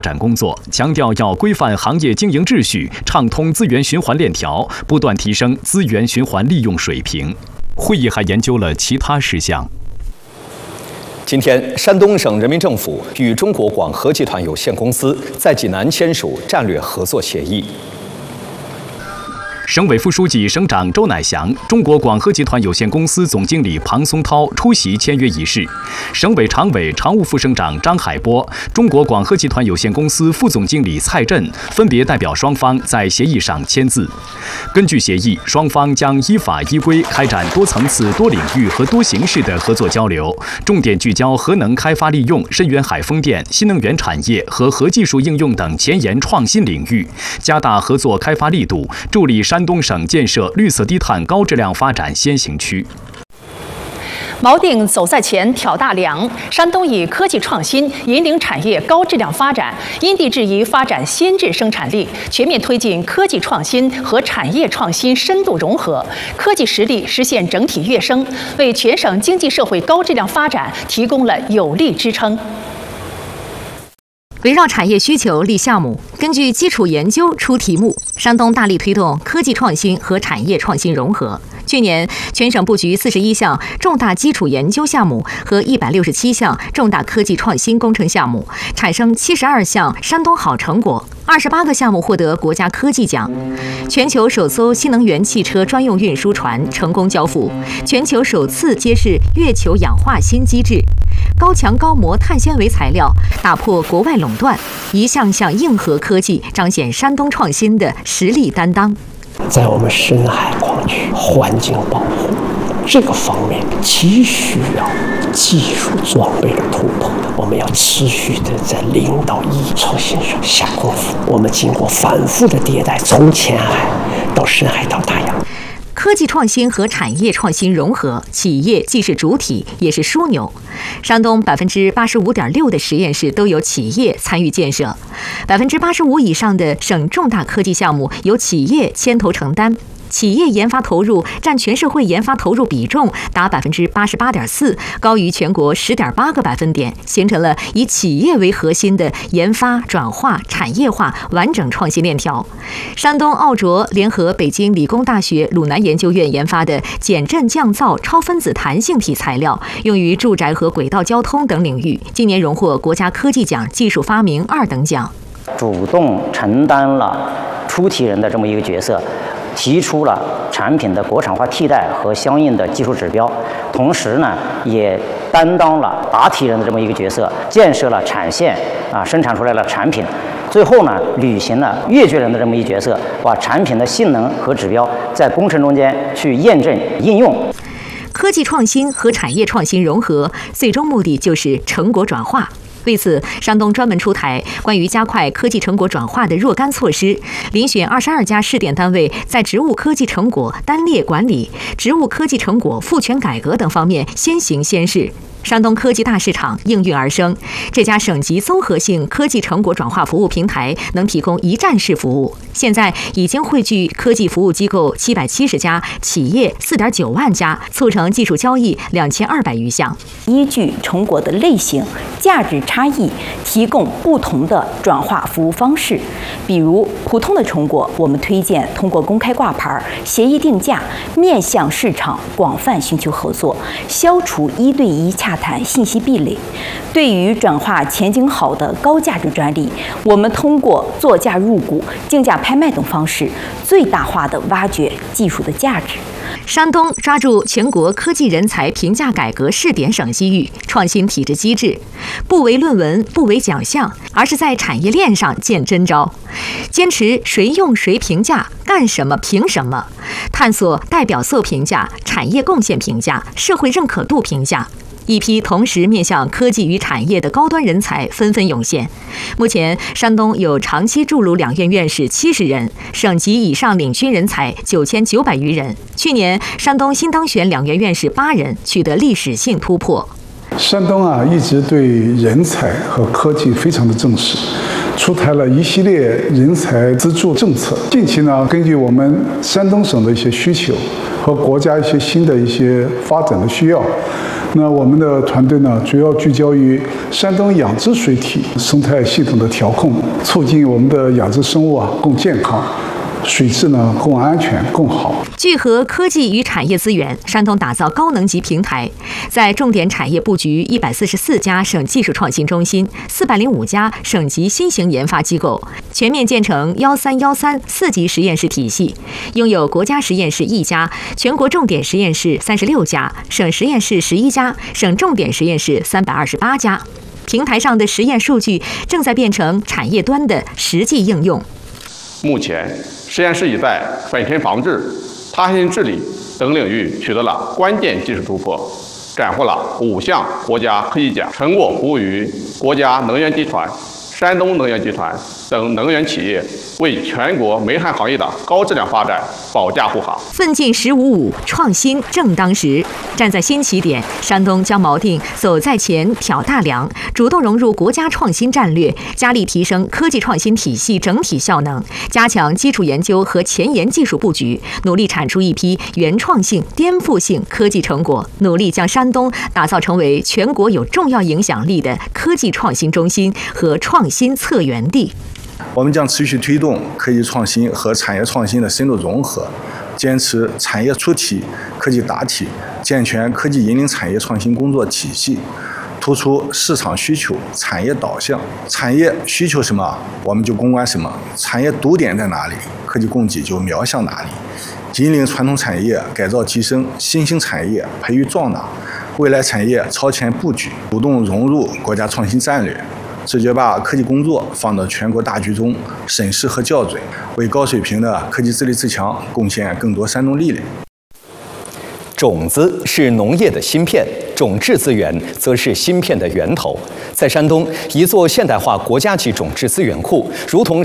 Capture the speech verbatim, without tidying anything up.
展工作强调要规范行业经营秩序，畅通资源循环链条，不断提升资源循环利用水平。会议还研究了其他事项。 今天，山东省人民政府与中国广核集团有限公司在济南签署战略合作协议。 省委副书记、省长周乃祥、中国广核集团有限公司总经理庞松涛出席签约仪式。省委常委、常务副省长张海波、中国广核集团有限公司副总经理蔡振分别代表双方在协议上签字。根据协议，双方将依法依规开展多层次、多领域和多形式的合作交流，重点聚焦核能开发利用、深远海风电、新能源产业和核技术应用等前沿创新领域，加大合作开发力度，助力山东省建设绿色低碳高质量发展先行区。 锚定走在前、挑大梁，山东以科技创新引领产业高质量发展，因地制宜发展先质生产力，全面推进科技创新和产业创新深度融合，科技实力实现整体跃升，为全省经济社会高质量发展提供了有力支撑。 围绕产业需求立项目，根据基础研究出题目。山东大力推动科技创新和产业创新融合。去年，全省布局四十一项重大基础研究项目和一百六十七项重大科技创新工程项目，产生七十二项山东好成果，二十八个项目获得国家科技奖。全球首艘新能源汽车专用运输船成功交付，全球首次揭示月球氧化新机制。高强高膜碳纤维材料打破国外垄断，一项项硬核科技彰显山东创新的实力担当。 在我们深海矿区环境保护这个方面，急需要技术装备的突破，我们要持续的在零到一创新上下功夫。我们经过反复的迭代，从浅海到深海到大洋。 科技创新和产业创新融合，企业既是主体也是枢纽。山东百分之八十五点六的实验室都有企业参与建设，百分之八十五以上的省重大科技项目由企业牵头承担。企业研发投入占全社会研发投入比重达百分之八十八点四，高于全国十点八个百分点，形成了以企业为核心的研发、转化、产业化完整创新链条。山东奥卓联合北京理工大学鲁南研究院研发的减震降噪超分子弹性体材料，用于住宅和轨道交通等领域，今年荣获国家科技奖技术发明二等奖。 主动承担了出题人的这么一个角色，提出了产品的国产化替代和相应的技术指标，同时呢，也担当了答题人的这么一个角色，建设了产线啊，生产出来了产品，最后呢，履行了阅卷人的这么一角色，把产品的性能和指标在工程中间去验证应用。 科技创新和产业创新融合，最终目的就是成果转化。为此，山东专门出台关于加快科技成果转化的若干措施，遴选二十二家试点单位，在植物科技成果单列管理、植物科技成果赋权改革等方面先行先试。山东科技大市场应运而生，这家省级综合性科技成果转化服务平台能提供一站式服务，现在已经汇聚科技服务机构七百七十家，企业四点九万家，促成技术交易两千二百余项。 依据成果的类型、价值差异，提供不同的转化服务方式。比如普通的成果，我们推荐通过公开挂牌、协议定价，面向市场广泛寻求合作，消除一对一洽谈信息壁垒。对于转化前景好的高价值专利，我们通过作价入股、竞价拍卖等方式，最大化的挖掘技术的价值。 山东抓住全国科技人才评价改革试点省机遇，创新体制机制，不为论文，不为奖项，而是在产业链上见真招。坚持谁用谁评价，干什么凭什么，探索代表作评价、产业贡献评价、社会认可度评价。一批同时面向科技与产业的高端人才纷纷涌现。目前，山东有长期驻鲁两院院士七十人，省级以上领军人才九千九百余人。去年，山东新当选两院院士八人，取得历史性突破。 山东啊，一直对人才和科技非常的重视，出台了一系列人才资助政策。近期呢，根据我们山东省的一些需求， 和国家一些新的一些发展的需要。那我们的团队呢，主要聚焦于山东养殖水体生态系统的调控，促进我们的养殖生物啊更健康。水质呢更安全更好。 聚合科技与产业资源，山东打造高能级平台，在重点产业布局一百四十四家省技术创新中心、四百零五家省级新型研发机构，全面建成幺三幺三四级实验室体系，拥有国家实验室一家，全国重点实验室三十六家，省实验室十一家，省重点实验室三百二十八家。平台上的实验数据正在变成产业端的实际应用。 目前，实验室已在粉尘防治、他信治理等领域取得了关键技术突破，斩获了五项国家科技奖，成果服务于国家能源集团、山东能源集团等能源企业，为全国煤炭行业的高质量发展保驾护航。 奋进十五五，创新正当时。站在新起点，山东将锚定走在前、挑大梁，主动融入国家创新战略，加力提升科技创新体系整体效能，加强基础研究和前沿技术布局，努力产出一批原创性、颠覆性科技成果，努力将山东打造成为全国有重要影响力的科技创新中心和创新策源地。 我们将持续推动科技创新和产业创新的深度融合，坚持产业出题、科技答题，健全科技引领产业创新工作体系，突出市场需求、产业导向。产业需求什么，我们就攻关什么；产业堵点在哪里，科技供给就瞄向哪里。引领传统产业改造提升，新兴产业培育壮大，未来产业超前布局，主动融入国家创新战略。直接把科技工作放到全国大局中审视和校准，为高水平的科技自立自强贡献更多山东力量。 种子是农业的芯片，种质资源则是芯片的源头。在山东，一座现代化国家级种质资源库，如同